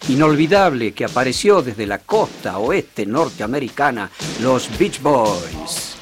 inolvidable que apareció desde la costa oeste norteamericana, los Beach Boys.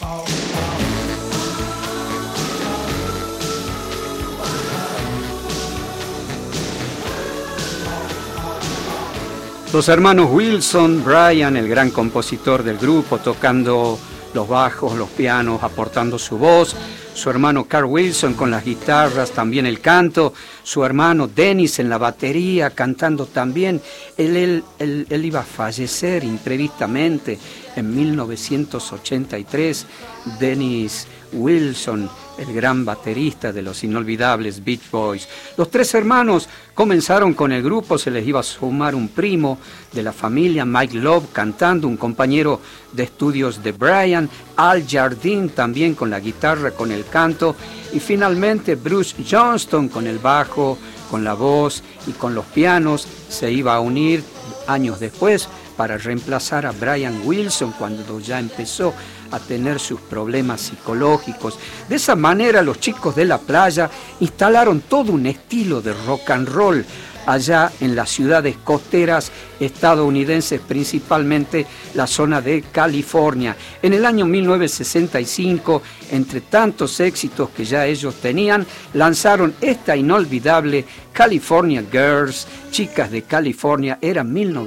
Los hermanos Wilson, Brian, el gran compositor del grupo, tocando los bajos, los pianos, aportando su voz, su hermano Carl Wilson con las guitarras, también el canto, su hermano Dennis en la batería, cantando también. Él iba a fallecer imprevistamente en 1983, Dennis Wilson, el gran baterista de los inolvidables Beach Boys. Los tres hermanos comenzaron con el grupo, se les iba a sumar un primo de la familia, Mike Love, cantando, un compañero de estudios de Brian, Al Jardine también con la guitarra, con el canto, y finalmente Bruce Johnston con el bajo, con la voz y con los pianos, se iba a unir años después para reemplazar a Brian Wilson cuando ya empezó a tener sus problemas psicológicos. De esa manera los chicos de la playa instalaron todo un estilo de rock and roll allá en las ciudades costeras estadounidenses, principalmente la zona de California. En el año 1965, entre tantos éxitos que ya ellos tenían, lanzaron esta inolvidable California Girls, Chicas de California. Era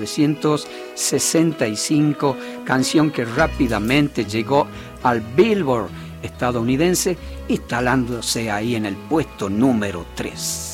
1965, canción que rápidamente llegó al Billboard estadounidense, instalándose ahí en el puesto número 3.